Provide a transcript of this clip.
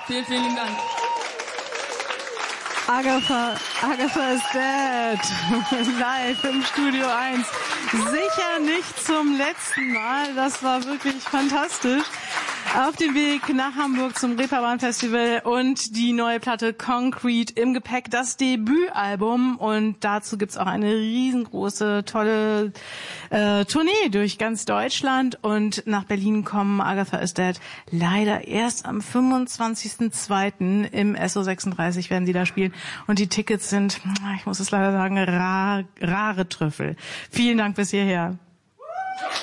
Vielen, vielen Dank. Agatha is dead. Live im Studio 1. Sicher nicht zum letzten Mal. Das war wirklich fantastisch. Auf dem Weg nach Hamburg zum Reeperbahn Festival und die neue Platte Concrete im Gepäck, das Debütalbum. Und dazu gibt's auch eine riesengroße, tolle Tournee durch ganz Deutschland. Und nach Berlin kommen Agatha is Dead leider erst am 25.02. im SO36 werden sie da spielen. Und die Tickets sind, ich muss es leider sagen, rare Trüffel. Vielen Dank bis hierher.